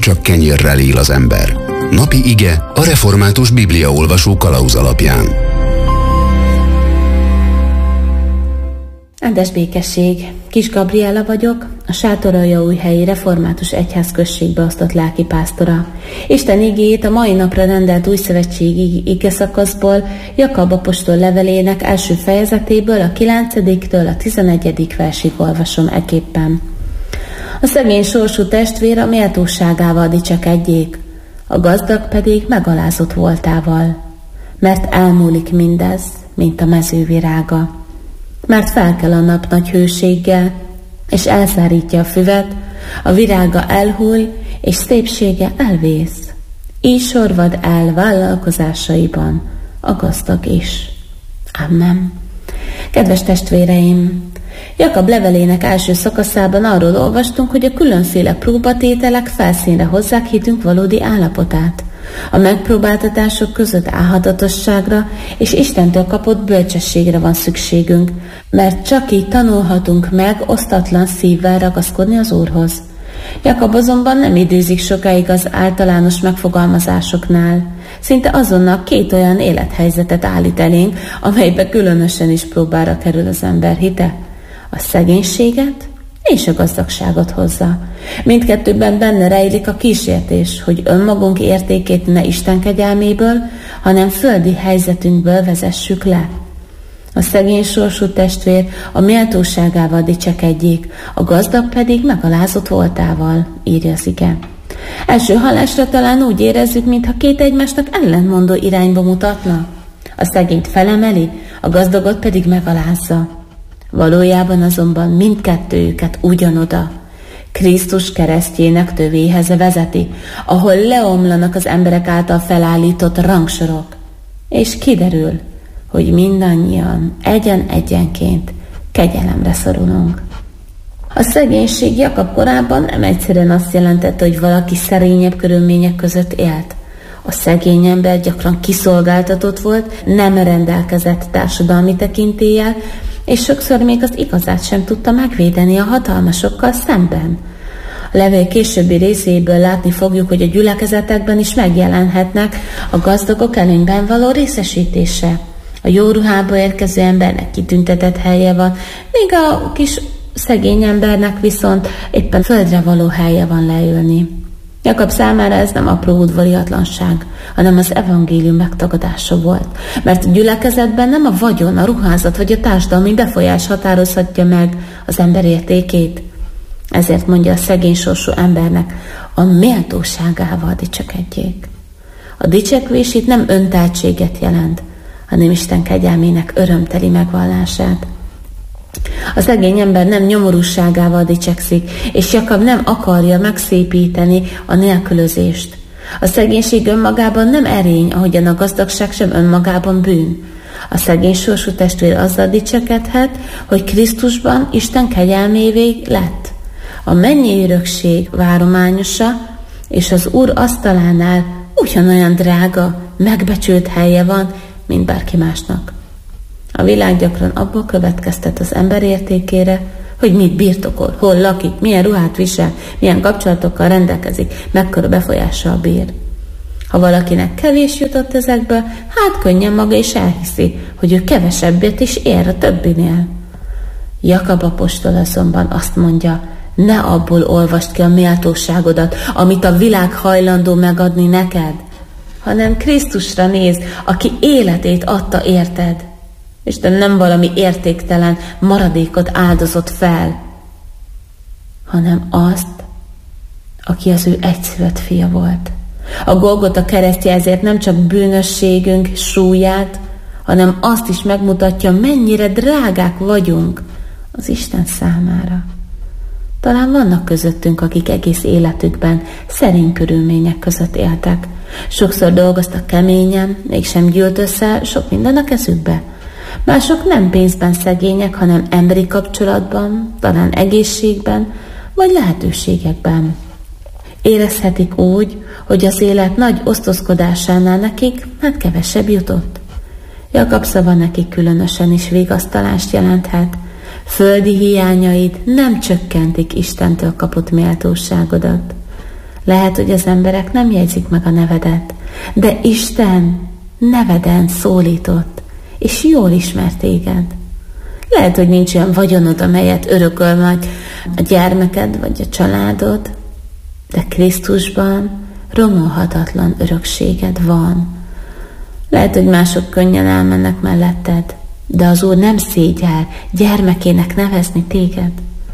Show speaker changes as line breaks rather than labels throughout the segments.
csak kenyérrel él az ember. Napi ige a református bibliaolvasó kalauz alapján.
Áldás békesség! Kis Gabriella vagyok, a Sátoraljaújhelyi Református Egyházközségbe osztott lelkipásztora. Isten igéjét a mai napra rendelt újszövetségi igeszakaszból, Jakab apostol levelének első fejezetéből, a 9-től a 11. versig olvasom eképpen. A szegény sorsú testvér a méltóságával dicsekedjék, a gazdag pedig megalázott voltával, mert elmúlik mindez, mint a mező virága. Mert felkel a nap nagy hőséggel, és elszárítja a füvet, a virága elhull, és szépsége elvész. Így sorvad el vállalkozásaiban a gazdag is. Amen. Kedves testvéreim! Jakab levelének első szakaszában arról olvastunk, hogy a különféle próbatételek felszínre hozzák hitünk valódi állapotát. A megpróbáltatások között álhatatosságra és Istentől kapott bölcsességre van szükségünk, mert csak így tanulhatunk meg osztatlan szívvel ragaszkodni az Úrhoz. Jakab azonban nem időzik sokáig az általános megfogalmazásoknál. Szinte azonnal két olyan élethelyzetet állít elénk, amelybe különösen is próbára kerül az ember hite. A szegénységet és a gazdagságot hozza. Mindkettőben benne rejlik a kísértés, hogy önmagunk értékét ne Isten kegyelméből, hanem földi helyzetünkből vezessük le. A szegény sorsú testvér a méltóságával dicsekedjék, a gazdag pedig megalázott voltával, írja az ige. Első hallásra talán úgy érezzük, mintha két egymásnak ellentmondó irányba mutatna. A szegényt felemeli, a gazdagot pedig megalázza. Valójában azonban mindkettőjüket ugyanoda, Krisztus keresztjének tövéhez vezeti, ahol leomlanak az emberek által felállított rangsorok, és kiderül, hogy mindannyian egyen-egyenként kegyelemre szorulunk. A szegénység Jakab korában nem egyszerűen azt jelentette, hogy valaki szerényebb körülmények között élt. A szegény ember gyakran kiszolgáltatott volt, nem rendelkezett társadalmi tekintéllyel, és sokszor még az igazát sem tudta megvédeni a hatalmasokkal szemben. A levél későbbi részéből látni fogjuk, hogy a gyülekezetekben is megjelenhetnek a gazdagok előnyben való részesítése. A jó ruhába érkező embernek kitüntetett helye van, míg a kis szegény embernek viszont éppen földre való helye van leülni. Jakab számára ez nem apró udvariatlanság, hanem az evangélium megtagadása volt, mert a gyülekezetben nem a vagyon, a ruházat vagy a társadalmi befolyás határozhatja meg az ember értékét. Ezért mondja a szegény sorsú embernek, a méltóságával dicsekedjék. A dicsekvés itt nem öntáltséget jelent, hanem Isten kegyelmének örömteli megvallását. A szegény ember nem nyomorúságával dicsekszik, és Jakab nem akarja megszépíteni a nélkülözést. A szegénység önmagában nem erény, ahogyan a gazdagság sem önmagában bűn. A szegény sorsú testvér azzal dicsekedhet, hogy Krisztusban Isten kegyelmévé lett. A mennyei örökség várományosa, és az Úr asztalánál ugyanolyan drága, megbecsült helye van, mint bárki másnak. A világ gyakran abból következtet az ember értékére, hogy mit birtokol, hol lakik, milyen ruhát visel, milyen kapcsolatokkal rendelkezik, mekkora befolyással bír. Ha valakinek kevés jutott ezekből, hát könnyen maga is elhiszi, hogy ő kevesebbet is ér a többinél. Jakab apostol azonban azt mondja, ne abból olvasd ki a méltóságodat, amit a világ hajlandó megadni neked, hanem Krisztusra nézz, aki életét adta érted. Isten nem valami értéktelen maradékot áldozott fel, hanem azt, aki az ő egyszülött fia volt. A Golgota keresztje ezért nem csak bűnösségünk súlyát, hanem azt is megmutatja, mennyire drágák vagyunk az Isten számára. Talán vannak közöttünk, akik egész életükben szerény körülmények között éltek. Sokszor dolgoztak keményen, mégsem gyűlt össze sok minden a kezükbe. Mások nem pénzben szegények, hanem emberi kapcsolatban, talán egészségben, vagy lehetőségekben. Érezhetik úgy, hogy az élet nagy osztozkodásánál nekik kevesebb jutott. Jakab szava nekik különösen is vigasztalást jelenthet. Földi hiányaid nem csökkentik Istentől kapott méltóságodat. Lehet, hogy az emberek nem jegyzik meg a nevedet, de Isten neveden szólított, és jól ismer téged. Lehet, hogy nincs olyan vagyonod, amelyet örököl majd a gyermeked vagy a családod, de Krisztusban romolhatatlan örökséged van. Lehet, hogy mások könnyen elmennek melletted, de az Úr nem szégyel gyermekének nevezni téged.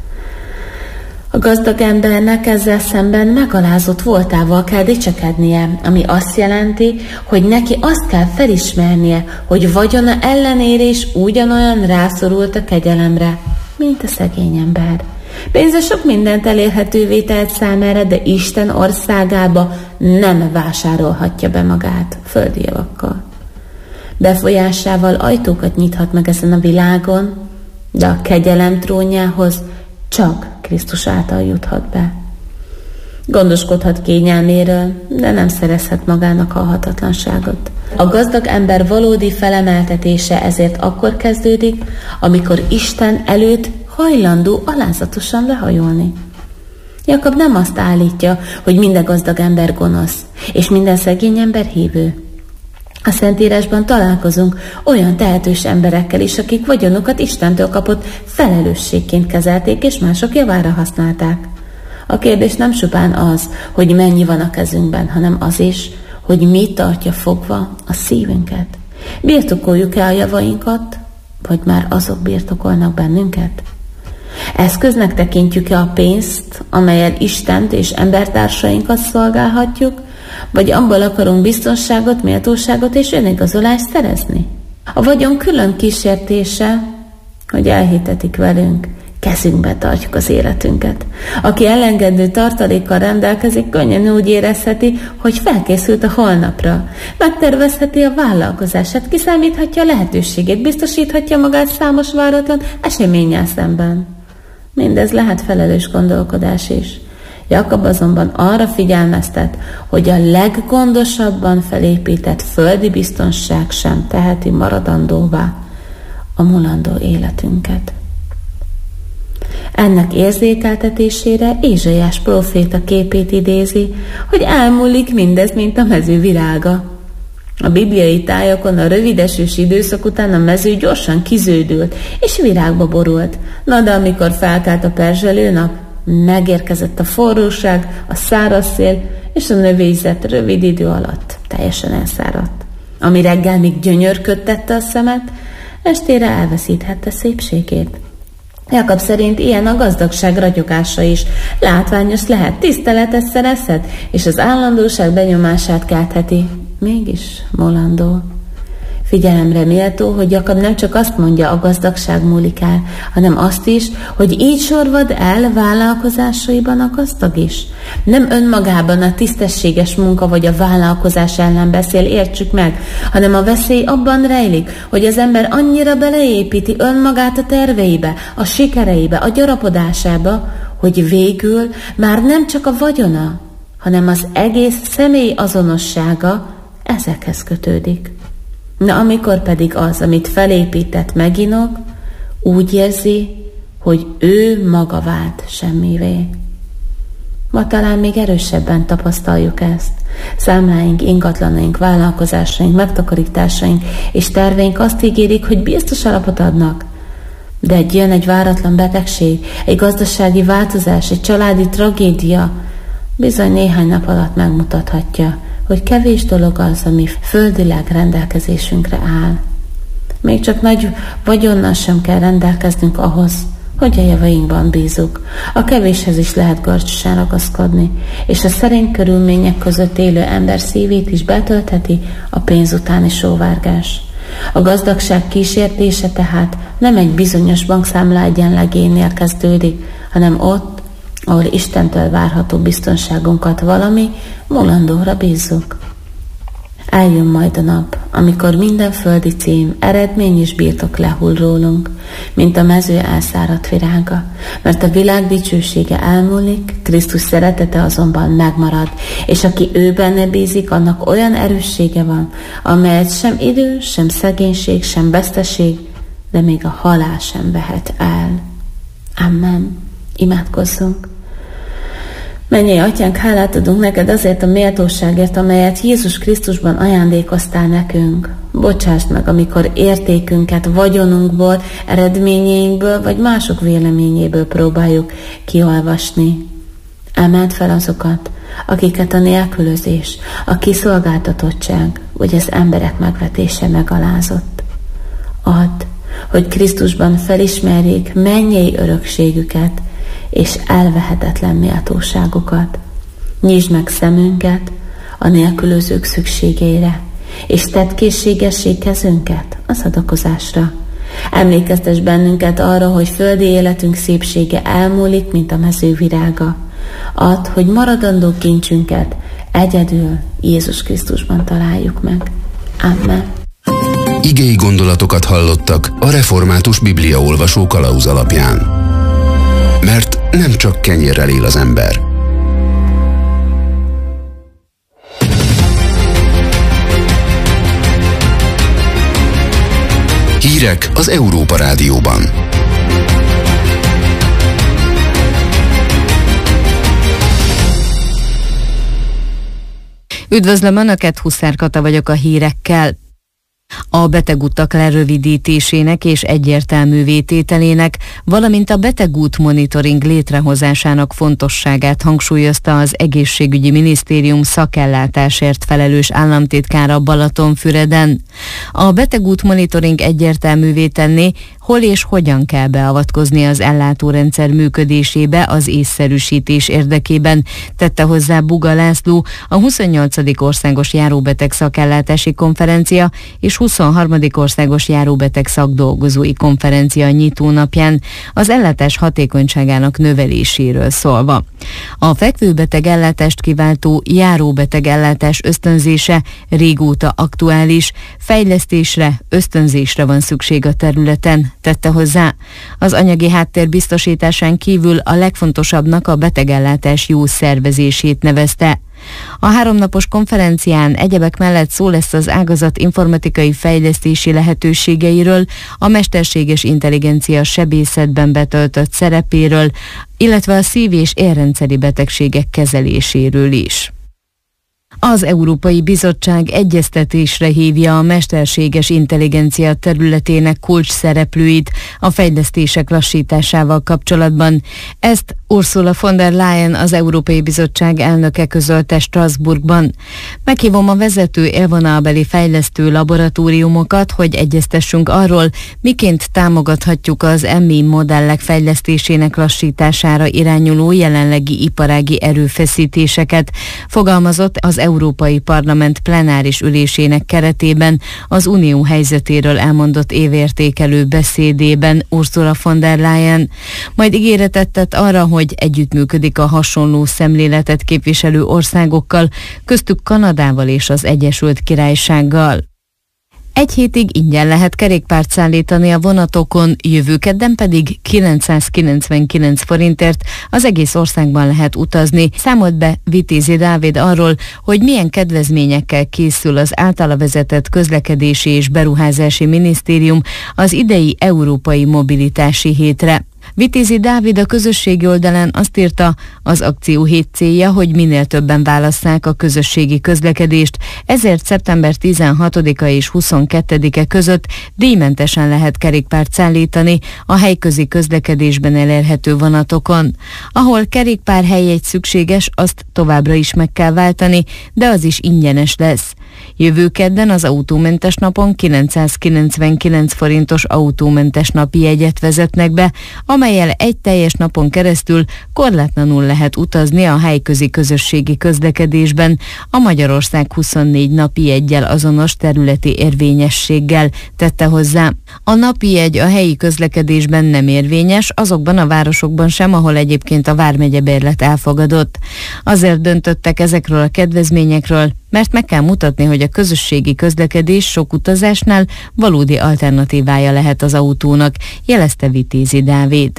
A gazdag embernek ezzel szemben megalázott voltával kell dicsekednie, ami azt jelenti, hogy neki azt kell felismernie, hogy vagyona ellenére is ugyanolyan rászorult a kegyelemre, mint a szegény ember. Pénze sok mindent elérhetővé tehet számára, de Isten országába nem vásárolhatja be magát földi javakkal. Befolyásával ajtókat nyithat meg ezen a világon, de a kegyelem trónjához csak Krisztus által juthat be. Gondoskodhat kényelméről, de nem szerezhet magának halhatatlanságot. A gazdag ember valódi felemeltetése ezért akkor kezdődik, amikor Isten előtt hajlandó alázatosan lehajolni. Jakab nem azt állítja, hogy minden gazdag ember gonosz, és minden szegény ember hívő. A Szentírásban találkozunk olyan tehetős emberekkel is, akik vagyonukat Istentől kapott felelősségként kezelték, és mások javára használták. A kérdés nem csupán az, hogy mennyi van a kezünkben, hanem az is, hogy mi tartja fogva a szívünket. Birtokoljuk-e a javainkat, vagy már azok birtokolnak bennünket? Eszköznek tekintjük-e a pénzt, amellyel Istent és embertársainkat szolgálhatjuk, vagy abból akarunk biztonságot, méltóságot és önigazolást szerezni? A vagyon külön kísértése, hogy elhitetik velünk, kezünkbe tartjuk az életünket. Aki elengedő tartalékkal rendelkezik, könnyen úgy érezheti, hogy felkészült a holnapra. Megtervezheti a vállalkozását, kiszámíthatja a lehetőségét, biztosíthatja magát számos váratlan eseménnyel szemben. Mindez lehet felelős gondolkodás is. Jakab azonban arra figyelmeztet, hogy a leggondosabban felépített földi biztonság sem teheti maradandóvá a mulandó életünket. Ennek érzékeltetésére Ézsaiás próféta képét idézi, hogy elmúlik mindez, mint a mező virága. A bibliai tájakon a rövid esős időszak után a mező gyorsan kizöldült és virágba borult. Na de amikor felkelt a perzselő nap, megérkezett a forróság, a száraz szél, és a növényzet rövid idő alatt teljesen elszáradt. Ami reggel még gyönyörködtette a szemet, estére elveszíthette szépségét. Jakab szerint ilyen a gazdagság ragyogása is. Látványos lehet, tiszteletet szerezhet, és az állandóság benyomását keltheti. Mégis mulandó. Figyelemre méltó, hogy Jakab nem csak azt mondja, a gazdagság múlik el, hanem azt is, hogy így sorvad el vállalkozásaiban a gazdag is. Nem önmagában a tisztességes munka vagy a vállalkozás ellen beszél, értsük meg, hanem a veszély abban rejlik, hogy az ember annyira beleépíti önmagát a terveibe, a sikereibe, a gyarapodásába, hogy végül már nem csak a vagyona, hanem az egész személy azonossága ezekhez kötődik. Na amikor pedig az, amit felépített, meginog, úgy érzi, hogy ő maga vált semmivé. Ma talán még erősebben tapasztaljuk ezt. Számláink, ingatlanaink, vállalkozásaink, megtakarításaink és terveink azt ígérik, hogy biztos alapot adnak. De jön egy váratlan betegség, egy gazdasági változás, egy családi tragédia, bizony néhány nap alatt megmutathatja, hogy kevés dolog az, ami földileg rendelkezésünkre áll. Még csak nagy vagyonnal sem kell rendelkeznünk ahhoz, hogy a javainkban bízunk. A kevéshez is lehet görcsösen ragaszkodni, és a szerény körülmények között élő ember szívét is betöltheti a pénz utáni sóvárgás. A gazdagság kísértése tehát nem egy bizonyos bankszámla egyenlegénél kezdődik, hanem ott, ahol Istentől várható biztonságunkat valami mulandóra bízzuk. Eljön majd a nap, amikor minden földi cím, eredmény és birtok lehull rólunk, mint a mező elszáradt virága, mert a világ dicsősége elmúlik, Krisztus szeretete azonban megmarad, és aki ő benne bízik, annak olyan erőssége van, amelyet sem idő, sem szegénység, sem veszteség, de még a halál sem vehet el. Amen. Imádkozzunk. Mennyei Atyánk, hálát adunk neked azért a méltóságért, amelyet Jézus Krisztusban ajándékoztál nekünk. Bocsásd meg, amikor értékünket vagyonunkból, eredményeinkből vagy mások véleményéből próbáljuk kiolvasni. Emeld fel azokat, akiket a nélkülözés, a kiszolgáltatottság vagy az emberek megvetése megalázott. Add, hogy Krisztusban felismerjék mennyei örökségüket és elvehetetlen méltóságukat. Nyisd meg szemünket a nélkülözők szükségeire, és tedd készségessé kezünket az adakozásra. Emlékeztess bennünket arra, hogy földi életünk szépsége elmúlik, mint a mező virága. Add, hogy maradandó kincsünket egyedül Jézus Krisztusban találjuk meg. Amen.
Igei gondolatokat hallottak a Református Bibliaolvasó kalauz alapján. Mert nem csak kenyérrel él az ember. Hírek az Európa Rádióban.
Üdvözlöm Önöket, Huszár Kata vagyok a hírekkel. A betegutak lerövidítésének és egyértelművé tételének, valamint a betegút monitoring létrehozásának fontosságát hangsúlyozta az Egészségügyi Minisztérium szakellátásért felelős államtitkára Balatonfüreden. A betegút monitoring egyértelművé tenné, hol és hogyan kell beavatkozni az ellátórendszer működésébe az észszerűsítés érdekében, tette hozzá Buga László, a 28. Országos Járóbeteg Szakellátási Konferencia és 23. Országos Járóbeteg Szakdolgozói Konferencia nyitónapján az ellátás hatékonyságának növeléséről szólva. A fekvőbeteg ellátást kiváltó járóbeteg ellátás ösztönzése régóta aktuális, fejlesztésre, ösztönzésre van szükség a területen, tette hozzá. Az anyagi háttér biztosításán kívül a legfontosabbnak a betegellátás jó szervezését nevezte. A 3 napos konferencián egyebek mellett szó lesz az ágazat informatikai fejlesztési lehetőségeiről, a mesterséges intelligencia sebészetben betöltött szerepéről, illetve a szív- és érrendszeri betegségek kezeléséről is. Az Európai Bizottság egyeztetésre hívja a mesterséges intelligencia területének kulcs szereplőit a fejlesztések lassításával kapcsolatban. Ezt Ursula von der Leyen, az Európai Bizottság elnöke közölte Strasbourgban. Meghívom a vezető élvonalbeli fejlesztő laboratóriumokat, hogy egyeztessünk arról, miként támogathatjuk az MI modellek fejlesztésének lassítására irányuló jelenlegi iparági erőfeszítéseket, fogalmazott az Európai Parlament plenáris ülésének keretében az Unió helyzetéről elmondott évértékelő beszédében Ursula von der Leyen. Majd ígéretet tett arra, hogy együttműködik a hasonló szemléletet képviselő országokkal, köztük Kanadával és az Egyesült Királysággal. 1 hétig ingyen lehet kerékpárt szállítani a vonatokon, jövő kedden pedig 999 forintért az egész országban lehet utazni. Számolt be Vitézi Dávid arról, hogy milyen kedvezményekkel készül az általa vezetett Közlekedési és Beruházási Minisztérium az idei Európai Mobilitási Hétre. Vitézi Dávid a közösségi oldalán azt írta, az akcióhét célja, hogy minél többen válasszák a közösségi közlekedést, ezért szeptember 16-a és 22-e között díjmentesen lehet kerékpárt szállítani a helyközi közlekedésben elérhető vonatokon. Ahol kerékpárhelyjegy szükséges, azt továbbra is meg kell váltani, de az is ingyenes lesz. Jövő kedden az autómentes napon 999 forintos autómentes napi jegyet vezetnek be, amellyel egy teljes napon keresztül korlátlanul lehet utazni a helyközi közösségi közlekedésben, a Magyarország 24 napi jeggyel azonos területi érvényességgel, tette hozzá. A napi jegy a helyi közlekedésben nem érvényes, azokban a városokban sem, ahol egyébként a vármegyebérlet elfogadott. Azért döntöttek ezekről a kedvezményekről, mert meg kell mutatni, hogy a közösségi közlekedés sok utazásnál valódi alternatívája lehet az autónak, jelezte Vitézi Dávid.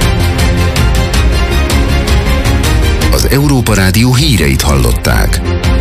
Az Európa Rádió híreit hallották.